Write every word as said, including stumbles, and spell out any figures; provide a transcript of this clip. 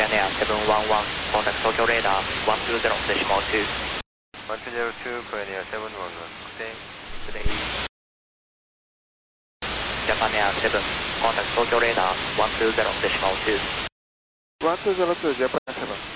Korean Air seven one one, contact Tokyo radar one two zero decimal two. one two zero two, Korean Air seven one one, good day. Good day. Japan Air seven, contact Tokyo radar one two zero decimal two. one two zero two, Japan seven.